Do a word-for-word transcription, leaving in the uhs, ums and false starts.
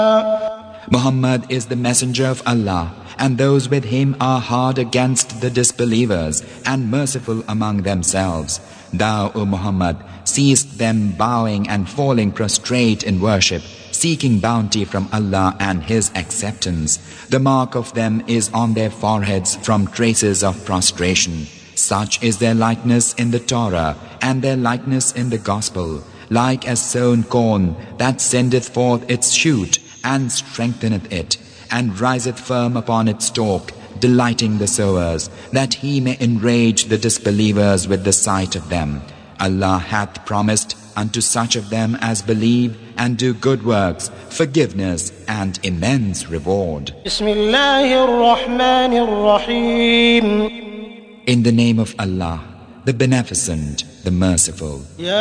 Muhammad is the messenger of Allah, and those with him are hard against the disbelievers and merciful among themselves. Thou, O Muhammad, seest them bowing and falling prostrate in worship, seeking bounty from Allah and His acceptance. The mark of them is on their foreheads from traces of prostration. Such is their likeness in the Torah, and their likeness in the Gospel, like as sown corn that sendeth forth its shoot, and strengtheneth it, and riseth firm upon its stalk, delighting the sowers, that He may enrage the disbelievers with the sight of them. Allah hath promised unto such of them as believe and do good works, forgiveness and immense reward. In the name of Allah, the Beneficent, the Merciful.